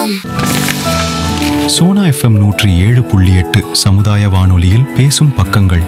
Sona FM 107.8 சமுதாய வானொலியில் பேசும் பக்கங்கள்.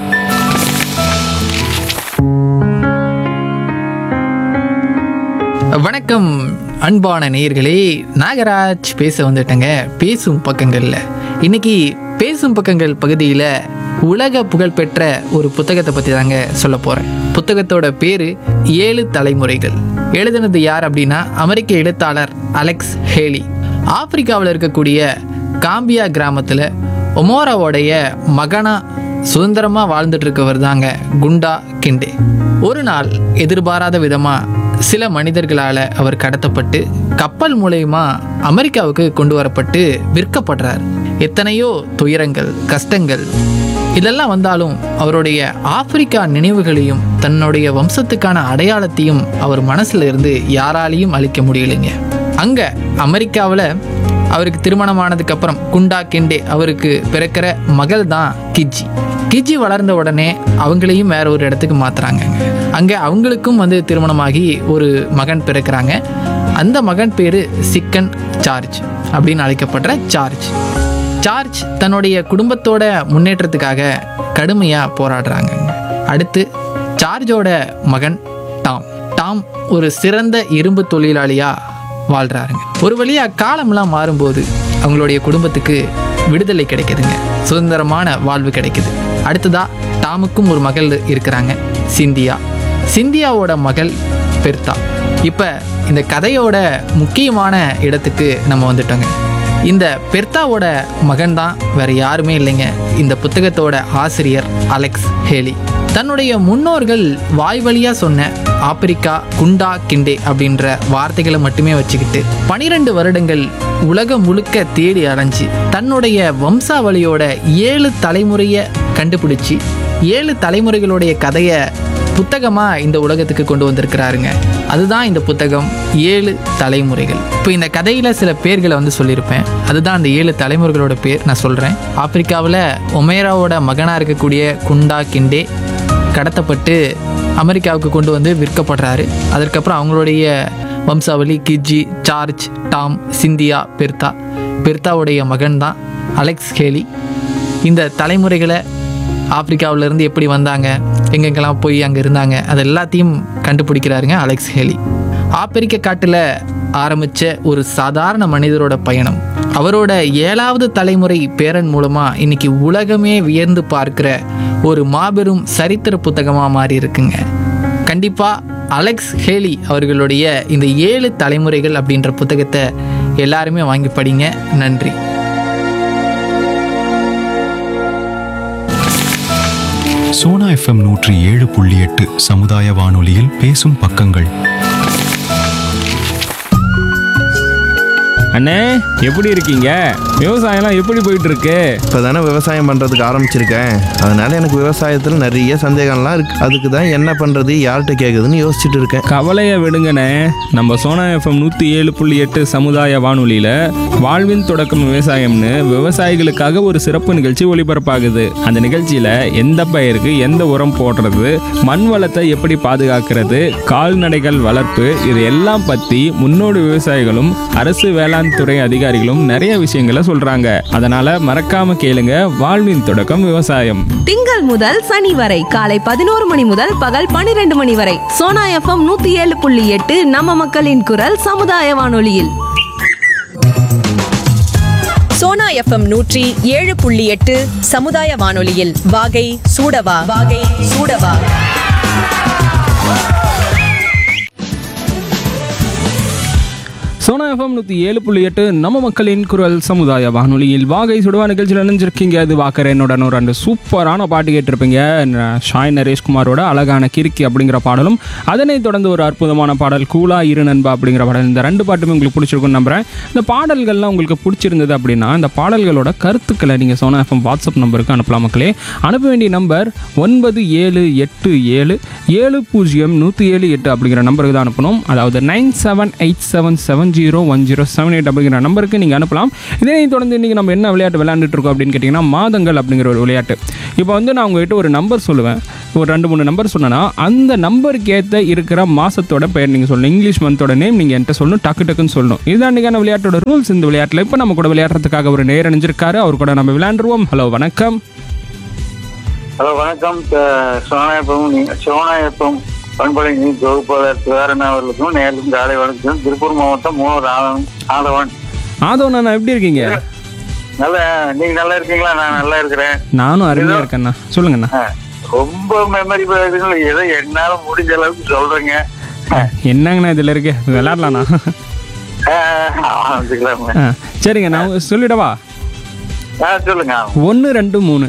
வணக்கம் அன்பான நேயர்களே, நாகராஜ் பேச வந்துட்டேங்க பேசும் பக்கங்கள்ல. இன்னைக்கு பேசும் பக்கங்கள் பகுதியில் உலக புகழ்பெற்ற ஒரு புத்தகத்தை பற்றி தாங்க சொல்ல போகிறேன். புத்தகத்தோட பேர் 7 தலைமுறைகள். எழுதுனது யார் அப்படின்னா அமெரிக்க எழுத்தாளர் அலெக்ஸ் ஹேலி. ஆப்பிரிக்காவில் இருக்கக்கூடிய காம்பியா கிராமத்தில் ஒமோராவோடைய மகனா சுதந்திரமாக வாழ்ந்துட்டு இருக்கவர் தாங்க குண்டா கிண்டே. ஒரு நாள் எதிர்பாராத விதமாக சில மனிதர்களால் அவர் கடத்தப்பட்டு கப்பல் மூலயமா அமெரிக்காவுக்கு கொண்டு வரப்பட்டு விற்கப்படுறார். எத்தனையோ துயரங்கள், கஷ்டங்கள் இதெல்லாம் வந்தாலும் அவருடைய ஆப்பிரிக்கா நினைவுகளையும் தன்னுடைய வம்சத்துக்கான அடையாளத்தையும் அவர் மனசுல இருந்து யாராலையும் அழிக்க முடியலைங்க. அங்கே அமெரிக்காவில் அவருக்கு திருமணமானதுக்கு அப்புறம் குண்டா கிண்டே அவருக்கு பிறக்கிற மகள் தான் கிஜி. கிஜி வளர்ந்த உடனே அவங்களையும் வேற ஒரு இடத்துக்கு மாத்துறாங்க. அங்கே அவங்களுக்கும் திருமணமாகி ஒரு மகன் பிறக்கிறாங்க. அந்த மகன் பேர் சிக்கன் சார்ஜ் அப்படின்னு அழைக்கப்படுற சார்ஜ். சார்ஜ் தன்னுடைய குடும்பத்தோட முன்னேற்றத்துக்காக கடுமையாக போராடுறாங்க. அடுத்து சார்ஜோட மகன் டாம். டாம் ஒரு சிறந்த இரும்பு தொழிலாளியாக வாழ்கிறாருங்க. ஒரு வழியாக காலம்லாம் மாறும்போது அவங்களுடைய குடும்பத்துக்கு விடுதலை கிடைக்குதுங்க, சுதந்திரமான வாழ்வு கிடைக்குது. அடுத்ததாக டாமுக்கும் ஒரு மகள் இருக்கிறாங்க, சிந்தியா. சிந்தியாவோட மகள் பெர்தா. இப்போ இந்த கதையோட முக்கியமான இடத்துக்கு நம்ம வந்துட்டோங்க. இந்த பெர்தாவோட மகன் தான் வேற யாருமே இல்லைங்க, இந்த புத்தகத்தோட ஆசிரியர் அலெக்ஸ் ஹேலி. தன்னுடைய முன்னோர்கள் வாய் வழியாக சொன்ன ஆப்பிரிக்கா குண்டா கிண்டே அப்படின்ற வார்த்தைகளை மட்டுமே வச்சுக்கிட்டு 12 வருடங்கள் உலகம் முழுக்க தேடி அலைஞ்சு தன்னுடைய வம்சாவளியோட 7 தலைமுறையை கண்டுபிடிச்சி 7 தலைமுறைகளுடைய கதையை புத்தகமாக இந்த உலகத்துக்கு கொண்டு வந்திருக்கிறாருங்க. அதுதான் இந்த புத்தகம் 7 தலைமுறைகள். இப்போ இந்த கதையில் சில பேர்களை சொல்லியிருப்பேன். அதுதான் அந்த 7 தலைமுறைகளோட பேர் நான் சொல்கிறேன். ஆப்பிரிக்காவில் ஒமேராவோட மகனாக இருக்கக்கூடிய குண்டா கிண்டே கடத்தப்பட்டு அமெரிக்காவுக்கு கொண்டு வந்து விற்கப்படுறாரு. அதற்கப்புறம் அவங்களுடைய வம்சாவளி கிஜி, சார்ஜ், டாம், சிந்தியா, பெர்தா. பெர்தாவுடைய மகன் தான் அலெக்ஸ் ஹேலி. இந்த தலைமுறைகளை ஆப்பிரிக்காவிலேருந்து எப்படி வந்தாங்க, எங்கெங்கெல்லாம் போய் அங்கே இருந்தாங்க, அது எல்லாத்தையும் கண்டுபிடிக்கிறாருங்க அலெக்ஸ் ஹேலி. ஆப்பிரிக்க காட்டில் ஆரம்பித்த ஒரு சாதாரண மனிதரோட பயணம் அவரோட 7வது தலைமுறை பேரன் மூலமாக இன்னைக்கு உலகமே வியந்து பார்க்கிற ஒரு மாபெரும் சரித்திர புத்தகமாக மாறி இருக்குங்க. கண்டிப்பாக அலெக்ஸ் ஹேலி அவர்களுடைய இந்த 7 தலைமுறைகள் அப்படின்ற புத்தகத்தை எல்லாருமே வாங்கி படிங்க. நன்றி. சோனா FM 107.8 சமுதாய வானொலியில் பேசும் பக்கங்கள். அண்ணே, எப்படி இருக்கீங்க? விவசாயம்லாம் எப்படி போயிட்டு இருக்கு? இப்போ தானே விவசாயம் பண்ணுறதுக்கு ஆரம்பிச்சிருக்கேன். அதனால எனக்கு விவசாயத்தில் நிறைய சந்தேகம்லாம் இருக்கு. அதுக்கு தான் என்ன பண்ணுறது, யார்கிட்ட கேட்குதுன்னு யோசிச்சுட்டு இருக்கேன். கவலையை விடுங்கண்ணே. நம்ம சோனா FM 107.8 சமுதாய வானொலியில் வாழ்வின் தொடக்கம் விவசாயம்னு விவசாயிகளுக்காக ஒரு சிறப்பு நிகழ்ச்சி ஒளிபரப்பாகுது. அந்த நிகழ்ச்சியில் எந்த பயிருக்கு எந்த உரம் போடுறது, மண் வளத்தை எப்படி பாதுகாக்கிறது, கால்நடைகள் வளர்ப்பு, இது எல்லாம் பற்றி முன்னோடி விவசாயிகளும் அரசு வேளாண் துறை அதிகாரிகளும் நிறைய விஷயங்களை சொல்றாங்க. அதனால மறக்காம கேளுங்க, வாழ்வின் தொடக்கம் விவசாயம். திங்கள் முதல் சனி வரை காலை 11 மணி முதல் பகல் 12 மணி வரை சோனா FM 107.8 நம்ம மக்களின் குரல் சமுதாய வானொலியில். சோனா FM 107.8 சமுதாய வானொலியில் வாகை சூடவா. சோனா FM 107.8 நம்ம மக்களின் குரல் சமுதாய வானொலியில் வாகை சுடுவா நிகழ்ச்சியில் நினைஞ்சிருக்கீங்க. அது வாக்கர் என்னோட ஒரு 2 சூப்பரான பாட்டு கேட்டிருப்பீங்க. ஷாய் நரேஷ்குமாரோட அழகான கிறுக்கி அப்படிங்கிற பாடலும், அதனை தொடர்ந்து ஒரு அற்புதமான பாடல் கூலா இரு நண்பா அப்படிங்கிற பாடல். இந்த 2 பாட்டுமே உங்களுக்கு பிடிச்சிருக்குன்னு நம்புறேன். இந்த பாடல்கள்லாம் உங்களுக்கு பிடிச்சிருந்தது அப்படின்னா இந்த பாடல்களோட கருத்துக்களை நீங்கள் சோனா FM வாட்ஸ்அப் நம்பருக்கு அனுப்பலாம் மக்களே. அனுப்ப வேண்டிய நம்பர் 9787700178 அப்படிங்கிற நம்பருக்கு தான் அனுப்பணும். அதாவது 9787 702-360-1078 அப்படிங்கிற நம்பருக்கு நீங்கள் அனுப்பலாம். இதே தொடர்ந்து இன்றைக்கி நம்ம என்ன விளையாட்டு விளையாண்டுட்டு இருக்கோம் அப்படின்னு கேட்டிங்கன்னா மாதங்கள் அப்படிங்கிற ஒரு விளையாட்டு. இப்போ வந்து நான் உங்கள்கிட்ட ஒரு நம்பர் சொல்லுவேன், ஒரு 2-3 நம்பர் சொன்னேன்னா அந்த நம்பருக்கு ஏற்ற இருக்கிற மாதத்தோட பெயர் நீங்கள் சொல்லணும். இங்கிலீஷ் மந்தோட நேம் நீங்கள் என்கிட்ட சொல்லணும், டக்கு டக்குன்னு சொல்லணும். இதுதான் இன்றைக்கான விளையாட்டோட ரூல்ஸ். இந்த விளையாட்டில் இப்போ நம்ம கூட விளையாடுறதுக்காக ஒரு நேர் அணிஞ்சிருக்காரு, அவர் கூட நம்ம விளையாண்டுருவோம். ஹலோ வணக்கம். ஹலோ வணக்கம். சோனாயப்பம் பண்பலை தொகுப்பாளர் சிவாரன் அவர்களுக்கும் நேருக்கும் காலை வணக்கம். திருப்பூர் மாவட்டம் மூணூர் ஆதவன். ஆதவன் அண்ணா எப்படி இருக்கீங்க? நீங்க நல்லா இருக்கீங்களா? நான் நல்லா இருக்கிறேன். நானும் அருமையா இருக்கேண்ணா. சொல்லுங்கண்ணா. ரொம்ப மெமரி ஏதோ என்னால முடிஞ்ச அளவுக்கு சொல்றேங்க. என்னங்கண்ணா இதுல இருக்கு, விளையாடலாண்ணா. சரிங்க, நான் சொல்லிடவா? சொல்லுங்க. 1, 2, 3.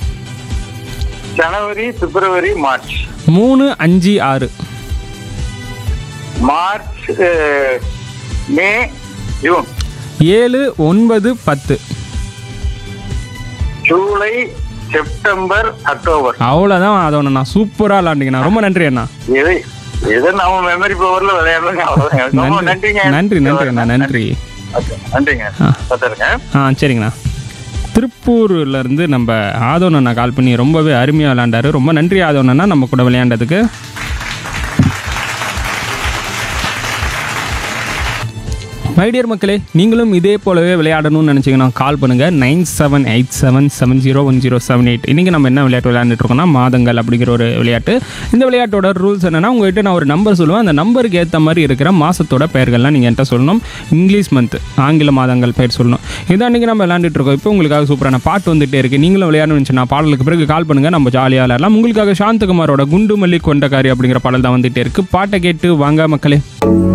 ஜனவரி, பிப்ரவரி, மார்ச். 3, 5, 6. மார்ச், மே, ஜூன். 7, 9, 10. July, September, October. அவ்வளோதான் அதோண்ணா. சூப்பரா விளாண்டிங்கண்ணா. ரொம்ப நன்றி அண்ணா. எதை நம்ம மெமரி பவர்ல விளையாடுறோங்க. நன்றிங்க. நன்றி நன்றி அண்ணா. நன்றி. நன்றிங்க. சரிங்கண்ணா. திருப்பூர்லேருந்து நம்ம ஆதவன் அண்ணா கால் பண்ணி ரொம்பவே அருமையாக விளையாண்டாரு. ரொம்ப நன்றி ஆதவன் அண்ணா நம்ம கூட விளையாண்டதுக்கு. மைடியர் மக்களே, நீங்களும் இதே போலவே விளையாடணும்னு நினச்சிங்கன்னா கால் பண்ணுங்கள் 9787701078. இன்றைக்கி நம்ம என்ன விளையாட்டு விளையாண்டுட்டு இருக்கோம்னா மாதங்கள் அப்படிங்கிற ஒரு விளையாட்டு. இந்த விளையாட்டோட ரூல்ஸ் என்னென்னா, உங்கள்கிட்ட நான் ஒரு நம்பர் சொல்லுவேன், அந்த நம்பருக்கு ஏற்ற மாதிரி இருக்கிற மாதத்தோட பெயர்கள்லாம் நீங்கள் என்கிட்ட சொல்லணும். இங்கிலீஷ் மந்த், ஆங்கில மாதங்கள் பெயர் சொல்லணும். இதான் இன்றைக்கி நம்ம விளையாண்டுட்டு இருக்கோம். இப்போ உங்களுக்காக சூப்பரான பாட்டு வந்துகிட்டே இருக்குது. நீங்களும் விளையாடணும்னு பாடலுக்கு பிறகு கால் பண்ணுங்கள், நம்ம ஜாலியாக விளையாடலாம். உங்களுக்காக சாந்தகுமாரோட குண்டு மல்லி கொண்டக்காரி அப்படிங்கிற பாடல் தான் வந்துகிட்டே இருக்குது. பாட்டை கேட்டு வாங்க மக்களே.